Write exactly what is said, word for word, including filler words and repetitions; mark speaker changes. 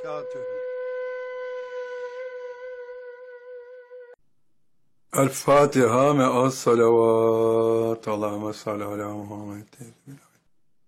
Speaker 1: El Fatiha me'as salavat. Allahümme salli ala Muhammed.